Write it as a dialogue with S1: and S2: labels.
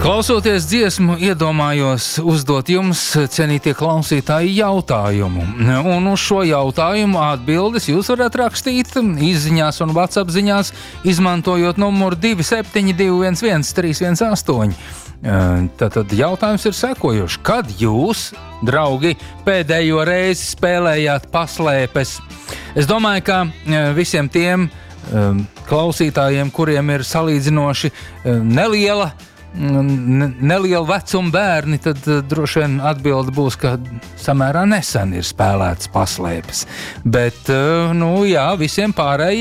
S1: Klausoties dziesmu, iedomājos uzdot jums, cienītie klausītāji, jautājumu. Un uz šo jautājumu atbildes jūs varat rakstīt izziņās un WhatsApp ziņās, izmantojot numuru 27211 318. Tātad jautājums ir sekojošs. Kad jūs, draugi, pēdējo reizi spēlējāt paslēpes? Es domāju, ka visiem tiem klausītājiem, kuriem ir salīdzinoši neliela vecuma bērni, tad droši vien atbilde būs, ka samērā nesen ir spēlētas paslēpes. Bet, jā, visiem pārējiem